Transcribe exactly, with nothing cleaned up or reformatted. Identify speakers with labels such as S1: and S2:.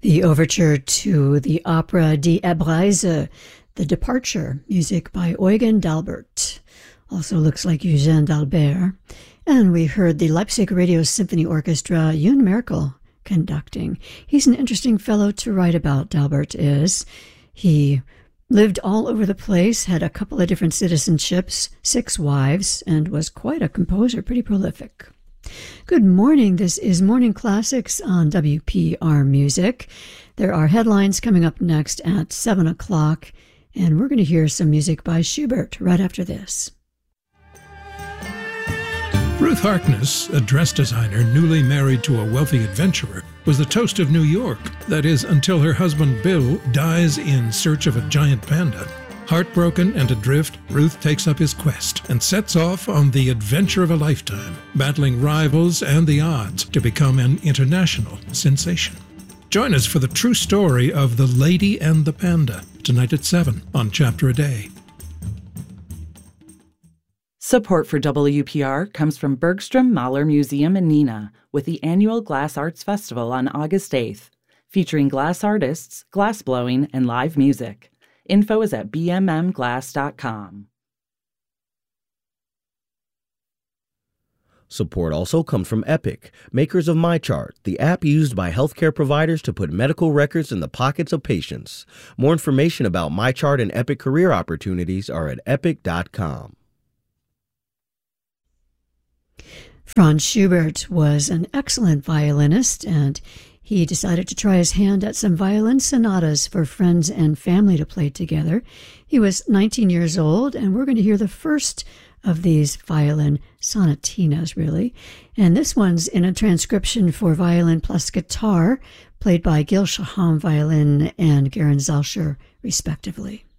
S1: The overture to the opera Die Abreise, The Departure, music by Eugen d'Albert. Also looks like Eugène d'Albert. And we heard the Leipzig Radio Symphony Orchestra, Yoon Merkel, conducting. He's an interesting fellow to write about, d'Albert is. He lived all over the place, had a couple of different citizenships, six wives, and was quite a composer, pretty prolific. Good morning. This is Morning Classics on W P R Music. There are headlines coming up next at seven o'clock, and we're going to hear some music by Schubert right after this.
S2: Ruth Harkness, a dress designer newly married to a wealthy adventurer, was the toast of New York. That is, until her husband Bill dies in search of a giant panda. Heartbroken and adrift, Ruth takes up his quest and sets off on the adventure of a lifetime, battling rivals and the odds to become an international sensation. Join us for the true story of The Lady and the Panda, tonight at seven on Chapter a Day.
S3: Support for W P R comes from Bergstrom Mahler Museum in Neenah with the annual Glass Arts Festival on August eighth, featuring glass artists, glass blowing, and live music. Info is at b m m glass dot com.
S4: Support also comes from Epic, makers of MyChart, the app used by healthcare providers to put medical records in the pockets of patients. More information about MyChart and Epic career opportunities are at epic dot com.
S1: Franz Schubert was an excellent violinist, and he decided to try his hand at some violin sonatas for friends and family to play together. He was nineteen years old, and we're going to hear the first of these violin sonatinas, really. And this one's in a transcription for violin plus guitar, played by Gil Shaham violin and Garen Zalscher, respectively.